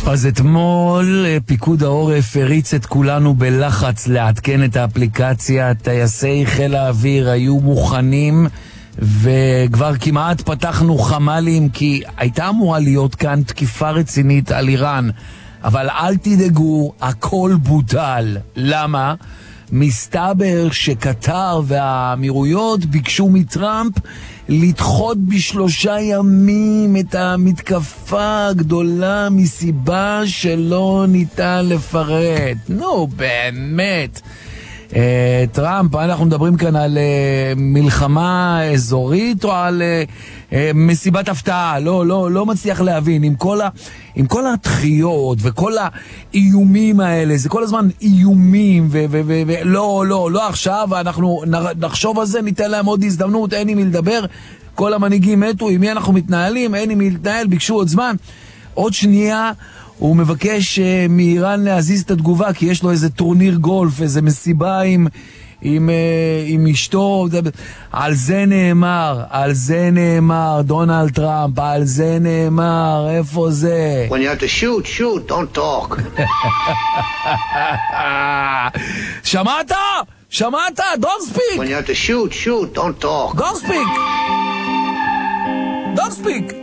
אז אתמול פיקוד העורף הריץ את כולנו בלחץ לעדכן את האפליקציה. טייסי חיל האוויר היו מוכנים וכבר כמעט פתחנו חמלים, כי הייתה אמורה להיות כאן תקיפה רצינית על איראן, אבל אל תדאגו, הכל בוטל. למה? מסתבר שקטר והאמירויות ביקשו מטראמפ לדחות ב3 ימים את המתקפה הגדולה מסיבה שלא ניתן לפרט. נו, באמת. טראמפ, אנחנו מדברים כאן על מלחמה אזורית או על מסיבת הפתעה? לא מצליח להבין. עם כל הדחיות וכל האיומים האלה, זה כל הזמן איומים לא עכשיו, אנחנו נחשוב על זה, ניתן להם עוד הזדמנות, אין עם מי לדבר, כל המנהיגים מתו, עם מי אנחנו מתנהלים, אין עם מי להתנהל, ביקשו עוד זמן, עוד שנייה. הוא מבקש מאיראן להזיז את התגובה, כי יש לו איזה טורניר גולף, איזה מסיבה עם אשתו. על זה נאמר, דונלד טראמפ, על זה נאמר, איפה זה? When you have to shoot, don't talk. שמעת? Don't speak. When you have to shoot, don't talk. Don't speak.